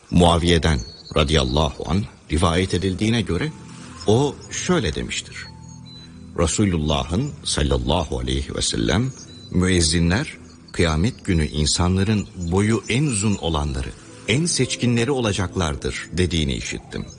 Muaviye'den radıyallahu anh rivayet edildiğine göre o şöyle demiştir. Resulullah'ın sallallahu aleyhi ve sellem müezzinler kıyamet günü insanların boyu en uzun olanları, en seçkinleri olacaklardır dediğini işittim.